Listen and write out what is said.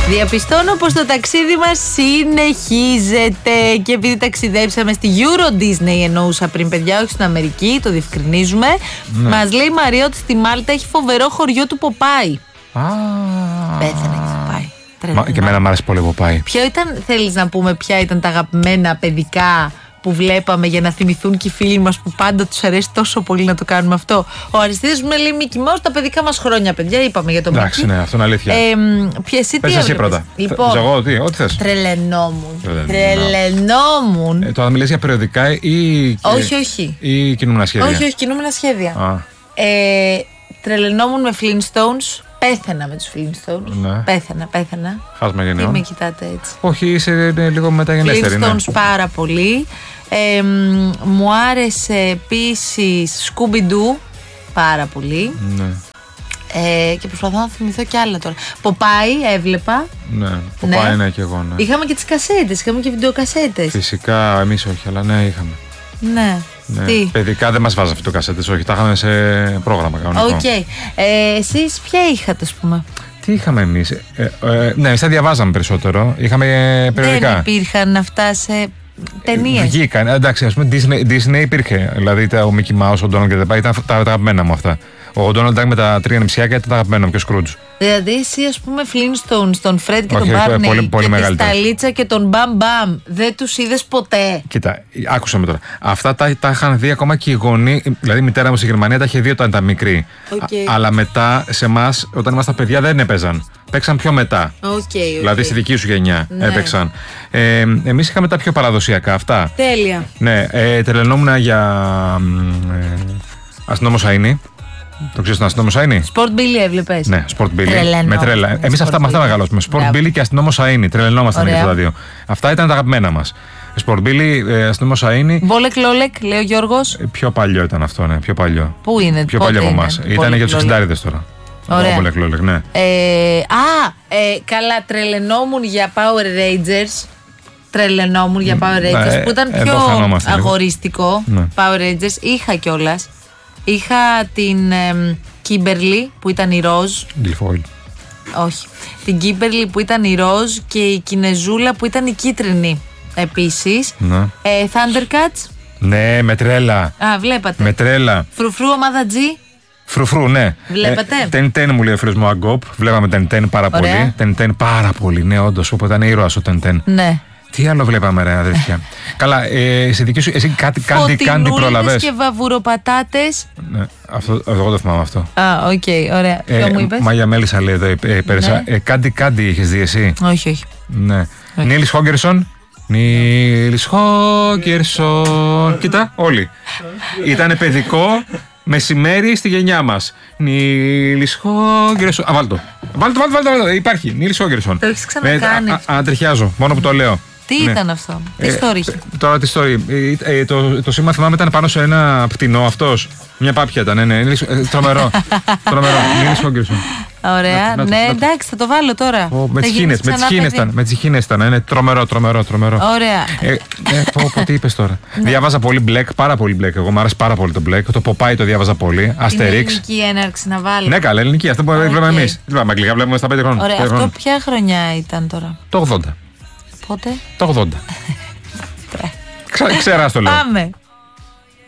Διαπιστώνω πως το ταξίδι μας συνεχίζεται και επειδή ταξιδέψαμε στη Euro Disney, εννοούσα πριν, παιδιά, όχι στην Αμερική, το διευκρινίζουμε. Ναι. Μας λέει η Μαρία ότι στη Μάλτα έχει φοβερό χωριό του Ποπάι. Πέθανε και Ποπάι. Και εμένα μου άρεσε πολύ ο Ποπάι. Ποιο ήταν, θέλεις να πούμε, ποια ήταν τα αγαπημένα παιδικά που βλέπαμε για να θυμηθούν και οι φίλοι μας που πάντα τους αρέσει τόσο πολύ να το κάνουμε αυτό? Ο Αριστίδης μου λέει Μίκη Μάους τα παιδικά μας χρόνια, παιδιά. Είπαμε για το Μίκη. Εντάξει, ναι, αυτό είναι αλήθεια. Πες εσύ πρώτα. Λοιπόν, εγώ, ό,τι θες. Τρελαινόμουν. Τώρα μιλείς για περιοδικά ή. Όχι. Ή κινούμενα σχέδια. Όχι, κινούμενα σχέδια. Τρελαινόμουν με Flintstones. Πέθανα με τους Flintstones. Ναι. Πέθανα. Χάσμα γενναιό. Τι με κοιτάτε έτσι? Όχι, είσαι λίγο μεταγενέστερη. Flintstones πάρα πολύ. Μου άρεσε επίσης Scooby-Doo πάρα πολύ. Ναι. Και προσπαθώ να θυμηθώ κι άλλα τώρα. Ποπάι έβλεπα. Ναι, Ποπάι ναι και εγώ. Ναι. Είχαμε και τις κασέτες, είχαμε και βιντεοκασέτες. Φυσικά, εμείς όχι, αλλά ναι, είχαμε. Ναι. Ναι. Τι? Παιδικά δεν μας βάζανε βιντεοκασέτες, όχι, τα είχαμε σε πρόγραμμα κανονικό. Οκ. Εσείς ποια είχατε, ας πούμε? Τι είχαμε εμείς? Ναι, εμείς τα διαβάζαμε περισσότερο. Είχαμε περιοδικά. Δεν υπήρχαν αυτά σε ταινίες. Βγήκαν. Εντάξει, ας πούμε Disney υπήρχε. Δηλαδή ο Mickey Mouse, ο Donald και τα ήταν τα αγαπημένα μου αυτά. Ο Donald Duck με τα τρία νηψιάκια ήταν τα αγαπημένα μου και ο Scrooge. Δηλαδή εσύ, ας πούμε, Flintstones, τον Fred και όχι, τον Barney πολύ και τη Σταλίτσα και τον Μπαμ Μπαμ, δεν τους είδες ποτέ? Κοίτα, άκουσα με τώρα. Αυτά τα είχαν δει ακόμα και οι γονείς. Δηλαδή η μητέρα μου στη Γερμανία τα είχε δει όταν ήταν μικρή. Αλλά μετά σε εμάς, όταν ήμασταν παιδιά, δεν έπαιζαν. Παίξαν πιο μετά. Δηλαδή στη δική σου γενιά έπαιξαν. Εμείς είχαμε τα πιο παραδοσιακά αυτά. Τέλεια. Ναι, τρελαινόμουν για Αστυνόμο Σαΐνη. Το ξέρεις τον Αστυνόμο Σαΐνη? Sport Billy έβλεπες? Ναι, Sport Billy. Με τρέλα. Εμείς με αυτά μεγαλώσαμε. Sport Billy και Αστυνόμο Σαΐνη. Τρελαινόμασταν για τα δύο. Αυτά ήταν τα αγαπημένα μας. Sport Billy, Αστυνόμο Σαΐνη. Μπόλεκ Λόλεκ, λέει ο Γιώργος. Πιο παλιό ήταν αυτό, ναι. Πιο παλιό. Πού είναι? Πιο παλιό από εμάς. Ήταν για τους 60'ες τώρα. Ωραία. Μπόλεκ Λόλεκ, ναι. Καλά, τρελαινόμουν για Power Rangers. Για Power Rangers που ήταν πιο αγοριστικό. Ναι. Power Rangers. Είχα κιόλας. Είχα την Kimberly που ήταν η ροζ. Γκυλφόιλ. Όχι. Την Kimberly που ήταν η ροζ και η Κινεζούλα που ήταν η κίτρινη επίσης. Ναι. Thundercats. Ναι, με τρέλα. Βλέπατε. Με τρέλα. Φρουφρού ομάδα G. Φρουφρού, ναι. Βλέπατε. Τεν μου λέει ο φίλος μου Αγκόπ. Βλέπαμε Τεν πάρα πολύ. Τεν πάρα πολύ, ναι, όντως. Οπότε ήταν ήρωας ο Τεν. Ναι. Τι άλλο βλέπαμε, ρε αδέρφια? Καλά, σε δική σου, εσύ κάτι πρόλαβες? Και βαβουροπατάτες. Ναι, εγώ το θυμάμαι αυτό. Οκ, ωραία. Ποιο μου είπες? Μάγια Μέλισσα λέει εδώ πέρασα. Κάτι είχες δει εσύ? Όχι. Ναι. Νίλς Χόγκερσον. Νίλς Χόγκερσον. Κοίτα, όλοι. Ήτανε παιδικό μεσημέρι στη γενιά μας. Νίλς Χόγκερσον. Βάλτο. Υπάρχει. Νίλς Χόγκερσον. Το έχεις ξανακάνει. Τριχιάζω, μόνο που το λέω. Τι ήταν αυτό? Τι story είχε? Τώρα τι story. Το σήμα θυμάμαι ήταν πάνω σε ένα πτηνό αυτός. Μια πάπια ήταν, ναι. Τρομερό. Νίλς Χόγκερσον. Ωραία. Ναι, εντάξει, θα το βάλω τώρα. Με τις χήνες ήταν. Είναι τρομερό. Ωραία. Τι είπες τώρα? Διάβαζα πολύ Black, πάρα πολύ Black. Εγώ μου άρεσε πάρα πολύ το Black. Το Popeye το διάβαζα πολύ. Asterix. Ελληνική έναρξη να βάλω. Ναι, καλά, ελληνική. Αυτό που βλέπουμε εμείς. Βλέπαμε αγγλικά, βλέπουμε στα 5 χρόνια. Ωραία. Αυτό ποια χρονιά ήταν τώρα? Το 80. Πότε? Το 80. Ξεράς το λέω. Πάμε.